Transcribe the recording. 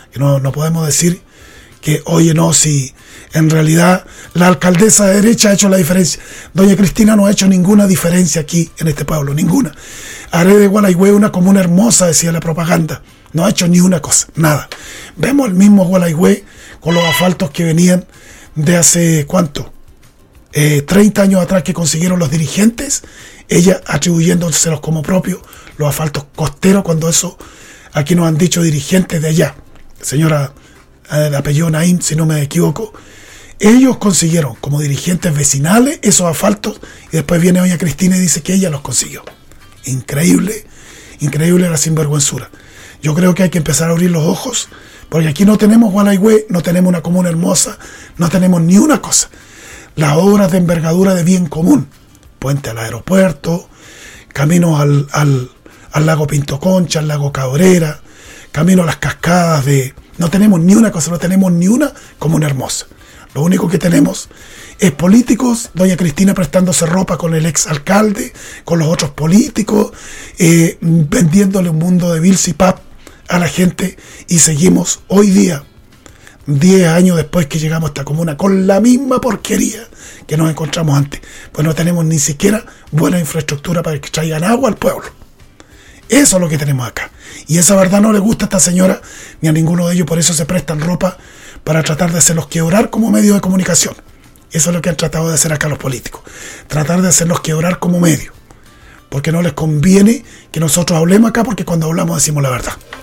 Que no podemos decir que, oye, no, si en realidad la alcaldesa de derecha ha hecho la diferencia. Doña Cristina no ha hecho ninguna diferencia aquí en este pueblo, ninguna. Haré de Gualeguay una comuna hermosa, decía la propaganda. No ha hecho ni una cosa, nada. Vemos el mismo Gualeguay con los asfaltos que venían de hace, ¿cuánto? 30 años atrás, que consiguieron los dirigentes, ella atribuyéndoselos como propios, los asfaltos costeros, cuando eso aquí nos han dicho dirigentes de allá, señora de apellido Naim, si no me equivoco. Ellos consiguieron como dirigentes vecinales esos asfaltos, y después viene doña Cristina y dice que ella los consiguió. Increíble la sinvergüenzura. Yo creo que hay que empezar a abrir los ojos, porque aquí no tenemos Gualeguay, no tenemos una comuna hermosa, no tenemos ni una cosa. Las obras de envergadura de bien común, puente al aeropuerto, caminos al lago Pinto Concha, al lago Cabrera, camino a las cascadas de... No tenemos ni una cosa, no tenemos ni una comuna hermosa. Lo único que tenemos es políticos, doña Cristina prestándose ropa con el exalcalde, con los otros políticos, vendiéndole un mundo de Bills y Pap a la gente, y seguimos hoy día, 10 años después que llegamos a esta comuna, con la misma porquería que nos encontramos antes. Pues no tenemos ni siquiera buena infraestructura para que traigan agua al pueblo. Eso es lo que tenemos acá. Y esa verdad no le gusta a esta señora ni a ninguno de ellos, por eso se prestan ropa para tratar de hacerlos quebrar como medio de comunicación. Eso es lo que han tratado de hacer acá los políticos. Tratar de hacerlos quebrar como medio. Porque no les conviene que nosotros hablemos acá, porque cuando hablamos decimos la verdad.